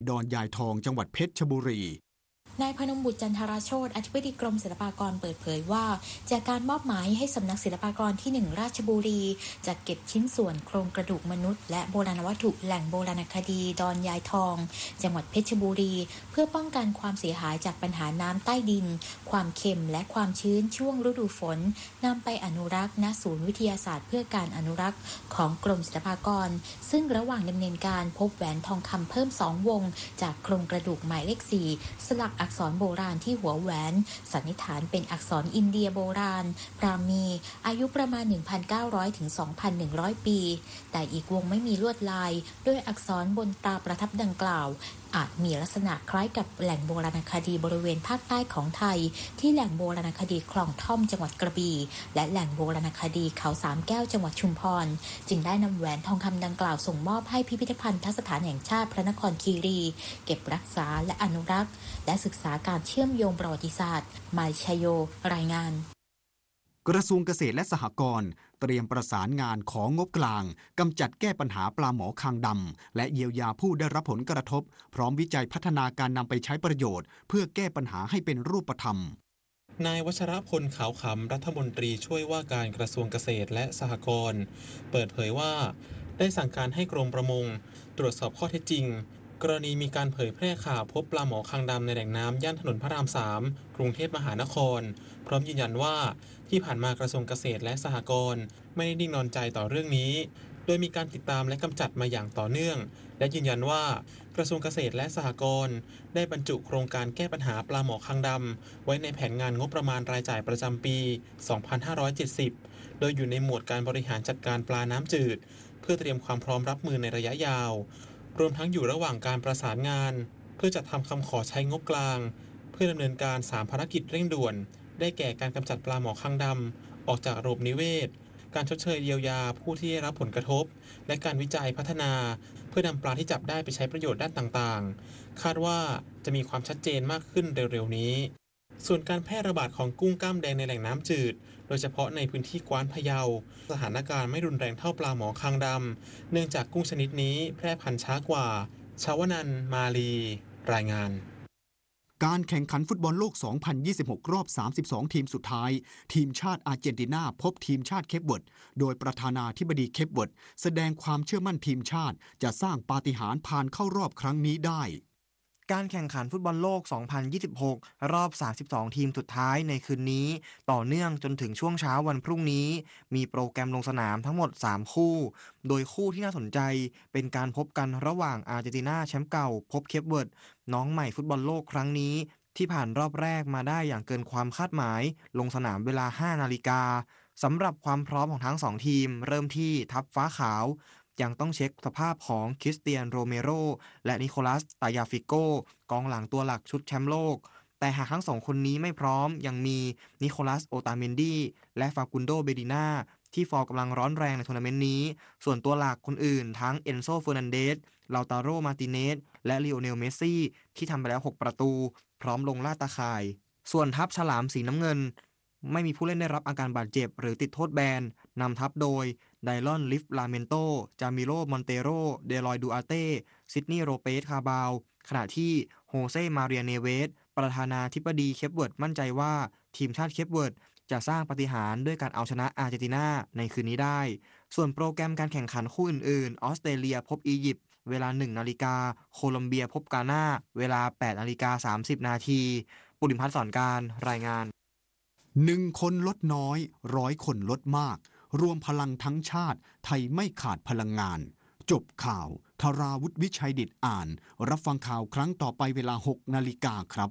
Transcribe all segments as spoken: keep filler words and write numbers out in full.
ดอนยายทองจังหวัดเพชรบุรีนายพนมบุตรจันทราโชติอธิบดีกรมศิลปากรเปิดเผยว่าจากการมอบหมายให้สำนักศิลปากรที่หนึ่งราชบุรีจัดเก็บชิ้นส่วนโครงกระดูกมนุษย์และโบราณวัตถุแหล่งโบราณคดีดอนยายทองจังหวัดเพชรบุรีเพื่อป้องกันความเสียหายจากปัญหาน้ำใต้ดินความเค็มและความชื้นช่วงฤดูฝนนำไปอนุรักษ์ณศูนย์วิทยาศาสตร์เพื่อการอนุรักษ์ของกรมศิลปากรซึ่งระหว่างดำเนินการพบแหวนทองคำเพิ่มสองวงจากโครงกระดูกหมายเลขสี่สลักอักษรโบราณที่หัวแหวนสันนิษฐานเป็นอักษรอินเดียโบราณพราหมีอายุประมาณ หนึ่งพันเก้าร้อย ถึง สองพันหนึ่งร้อย ปีแต่อีกวงไม่มีลวดลายด้วยอักษรบนตราประทับดังกล่าวอาจมีลักษณะคล้ายกับแหล่งโบราณคดีบริเวณภาคใต้ของไทยที่แหล่งโบราณคดีคลองท่อมจังหวัดกระบี่และแหล่งโบราณคดีเขาสามแก้วจังหวัดชุมพรจึงได้นำแหวนทองคำดังกล่าวส่งมอบให้พิพิธภัณฑสถานแห่งชาติพระนครคีรีเก็บรักษาและอนุรักษ์และศึกษาการเชื่อมโยงประวัติศาสตร์มาชโยรายงานกระทรวงเกษตรและสหกรณ์เตรียมประสานงานของงบกลางกำจัดแก้ปัญหาปลาหมอคางดำและเยียวยาผู้ได้รับผลกระทบพร้อมวิจัยพัฒนาการนำไปใช้ประโยชน์เพื่อแก้ปัญหาให้เป็นรูปธรรมนายวัชรพลขาวขำรัฐมนตรีช่วยว่าการกระทรวงเกษตรและสหกรณ์เปิดเผยว่าได้สั่งการให้กรมประมงตรวจสอบข้อเท็จจริงกรณีมีการเผยแพร่ข่าวพบปลาหมอคางดำในแหล่งน้ำย่านถนนพระรามสามกรุงเทพมหานครพร้อมยืนยันว่าที่ผ่านมากระทรวงเกษตรและสหกรณ์ไม่ได้นิ่งนอนใจต่อเรื่องนี้โดยมีการติดตามและกำจัดมาอย่างต่อเนื่องและยืนยันว่ากระทรวงเกษตรและสหกรณ์ได้บรรจุโครงการแก้ปัญหาปลาหมอคางดำไว้ในแผนงานงบประมาณรายจ่ายประจำปี สองพันห้าร้อยเจ็ดสิบ โดยอยู่ในหมวดการบริหารจัดการปลาน้ำจืดเพื่อเตรียมความพร้อมรับมือในระยะยาวรวมทั้งอยู่ระหว่างการประสานงานเพื่อจัดทำคำขอใช้งบกลางเพื่อดำเนินการสามภารกิจเร่งด่วนได้แก่การกำจัดปลาหมอคางดำออกจากระบบนิเวศการชดเชยเยียวยาผู้ที่ได้รับผลกระทบและการวิจัยพัฒนาเพื่อนำปลาที่จับได้ไปใช้ประโยชน์ด้านต่างๆคาดว่าจะมีความชัดเจนมากขึ้นเร็วๆนี้ส่วนการแพร่ระบาดของกุ้งกล้ามแดงในแหล่งน้ำจืดโดยเฉพาะในพื้นที่กว้านพะเยาสถานการณ์ไม่รุนแรงเท่าปลาหมอคางดำเนื่องจากกุ้งชนิดนี้แพร่พันธุ์ช้ากว่าชาวนันท์มาลีรายงานการแข่งขันฟุตบอลโลก สองพันยี่สิบหก รอบ สามสิบสอง ทีมสุดท้ายทีมชาติอาร์เจนตินาพบทีมชาติเคปเวิร์ดโดยประธานาธิบดีเคปเวิร์ดแสดงความเชื่อมั่นทีมชาติจะสร้างปาฏิหาริย์ผ่านเข้ารอบครั้งนี้ได้การแข่งขันฟุตบอลโลก สองพันยี่สิบหก รอบ สามสิบสอง ทีมสุดท้ายในคืนนี้ต่อเนื่องจนถึงช่วงเช้าวันพรุ่งนี้มีโปรแกรมลงสนามทั้งหมดสามคู่โดยคู่ที่น่าสนใจเป็นการพบกันระหว่างอาร์เจนตินาแชมป์เก่าพบเคปเวิร์ดน้องใหม่ฟุตบอลโลกครั้งนี้ที่ผ่านรอบแรกมาได้อย่างเกินความคาดหมายลงสนามเวลา ห้านาฬิกาสำหรับความพร้อมของทั้งสองทีมเริ่มที่ทัพฟ้าขาวยังต้องเช็คสภาพของคริสเตียนโรเมโรและนิโคลัสตายาฟิโกกองหลังตัวหลักชุดแชมป์โลกแต่หากทั้งสองคนนี้ไม่พร้อมยังมีนิโคลัสโอตาเมนดีและฟากุนโดเบดิน่าที่ฟอร์มกำลังร้อนแรงในทัวร์นาเมนต์นี้ส่วนตัวหลักคนอื่นทั้งเอนโซเฟอร์นันเดสลาตาโรมาร์ติเนสและลิโอเนลเมสซี่ที่ทำไปแล้วหกประตูพร้อมลงล่าตาข่ายส่วนทัพฉลามสีน้ำเงินไม่มีผู้เล่นได้รับอาการบาดเจ็บหรือติดโทษแบนนำทัพโดยไดลอนลิฟลาเมนโตจามิโลมอนเตโรเดลอยดูอาเต้ซิดนีย์โรเปสคาบาวขณะที่โฮเซมาเรียเนเวสประธานาธิบดีเคปเวิร์ดมั่นใจว่าทีมชาติเคปเวิร์ดจะสร้างปาฏิหาริย์ด้วยการเอาชนะอาร์เจนตินาในคืนนี้ได้ส่วนโปรแกรมการแข่งขันคู่อื่นๆออสเตรเลียพบอียิปต์เวลา หนึ่งนาฬิกาโคลอมเบียพบกานาเวลา แปดนาฬิกาสามสิบนาทีปุริพัฒน์สอนการรายงานหนึ่งคนลดน้อยร้อยคนลดมากรวมพลังทั้งชาติไทยไม่ขาดพลังงานจบข่าวธราวุฒิวิชัยดิษฐ์อ่านรับฟังข่าวครั้งต่อไปเวลา หกนาฬิกาครับ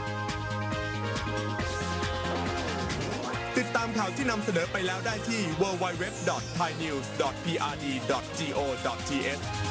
ติดตามข่าวที่นำเสนอไปแล้วได้ที่ ดับเบิลยู ดับเบิลยู ดับเบิลยู ดอท ไทยนิวส์ ดอท พี อาร์ ดี ดอท จี โอ ดอท ที เอช